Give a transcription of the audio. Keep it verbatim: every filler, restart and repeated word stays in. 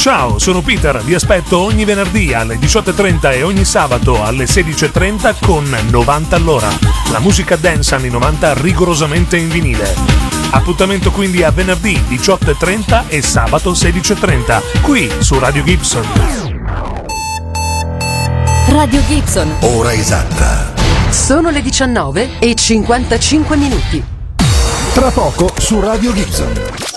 Ciao, sono Peter, vi aspetto ogni venerdì alle diciotto e trenta e ogni sabato alle sedici e trenta con novanta all'ora. La musica dance anni novanta rigorosamente in vinile. Appuntamento quindi a venerdì diciotto e trenta e sabato sedici e trenta, qui su Radio Gibson. Radio Gibson. Ora esatta. Sono le diciannove e cinquantacinque minuti. Tra poco su Radio Gibson.